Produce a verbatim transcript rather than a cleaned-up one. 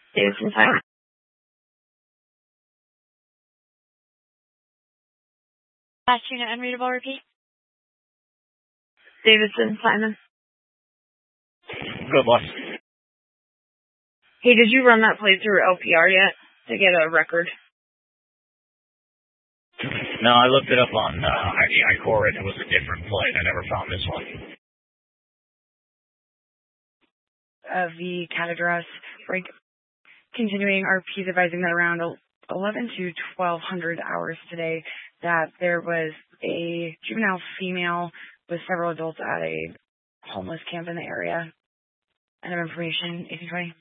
Davidson Simon. Last unit unreadable, repeat. Davidson Simon. Good boss. Hey, did you run that plate through L P R yet to get a record? No, I looked it up on uh, I D I Core and it was a different plate. I never found this one. Uh, the C A T address, break. Continuing, R P's advising that around eleven to twelve hundred hours today that there was a juvenile female with several adults at a homeless camp in the area. End of information, eighteen twenty.